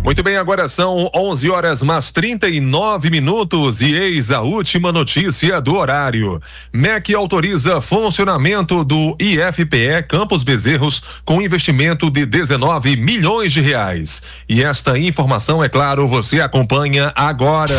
Muito bem, agora são 11 horas mais 39 minutos e eis a última notícia do horário. MEC autoriza funcionamento do IFPE Campos Bezerros com investimento de 19 milhões de reais. E esta informação, é claro, você acompanha agora.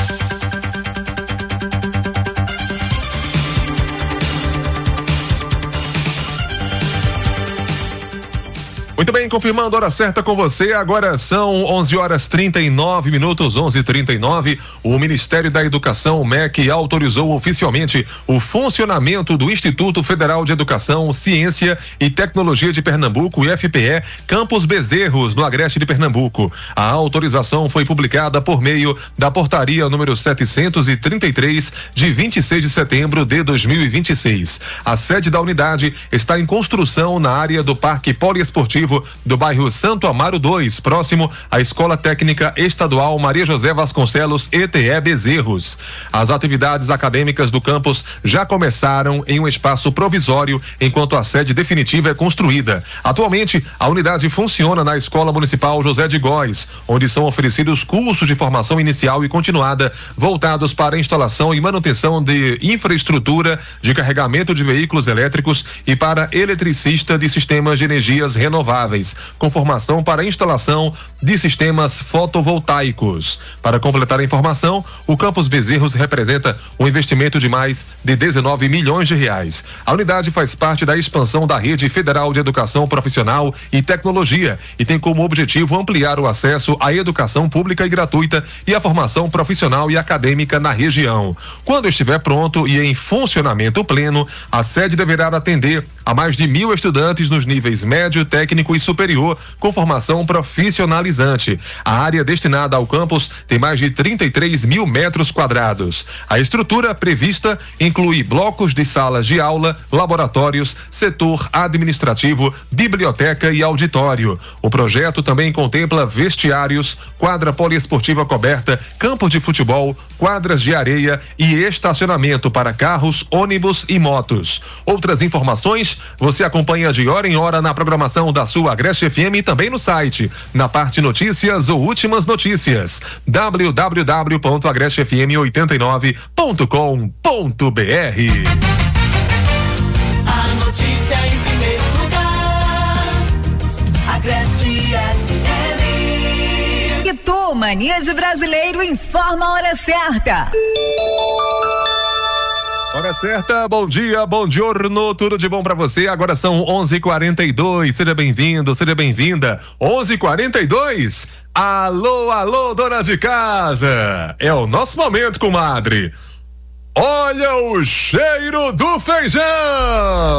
Muito bem, confirmando a hora certa com você, agora são 11 horas 39 minutos, 11:39. O Ministério da Educação, o MEC, autorizou oficialmente o funcionamento do Instituto Federal de Educação, Ciência e Tecnologia de Pernambuco, IFPE, Campos Bezerros, no Agreste de Pernambuco. A autorização foi publicada por meio da portaria número 733, de 26 de setembro de 2026. A sede da unidade está em construção na área do Parque Poliesportivo do bairro Santo Amaro 2, próximo à Escola Técnica Estadual Maria José Vasconcelos, ETE Bezerros. As atividades acadêmicas do campus já começaram em um espaço provisório, enquanto a sede definitiva é construída. Atualmente, a unidade funciona na Escola Municipal José de Góes, onde são oferecidos cursos de formação inicial e continuada, voltados para a instalação e manutenção de infraestrutura de carregamento de veículos elétricos e para eletricista de sistemas de energias renováveis, com formação para instalação de sistemas fotovoltaicos. Para completar a informação, o Campus Bezerros representa um investimento de mais de 19 milhões de reais. A unidade faz parte da expansão da Rede Federal de Educação Profissional e Tecnologia e tem como objetivo ampliar o acesso à educação pública e gratuita e à formação profissional e acadêmica na região. Quando estiver pronto e em funcionamento pleno, a sede deverá atender a mais de 1.000 estudantes nos níveis médio, técnico e superior, com formação profissionalizante. A área destinada ao campus tem mais de 33 mil metros quadrados. A estrutura prevista inclui blocos de salas de aula, laboratórios, setor administrativo, biblioteca e auditório. O projeto também contempla vestiários, quadra poliesportiva coberta, campos de futebol, quadras de areia e estacionamento para carros, ônibus e motos. Outras informações você acompanha de hora em hora na programação da sua Agreste FM e também no site, na parte notícias ou últimas notícias, www.agrestefm89.com.br. A notícia em primeiro lugar, Agreste FM. E tu, Mania de Brasileiro, informa a hora certa. Hora certa, bom dia, bom giorno, tudo de bom pra você. Agora são 11:42. Seja bem-vindo, seja bem-vinda. 11:42. Alô, alô, dona de casa. É o nosso momento, comadre. Olha o cheiro do feijão.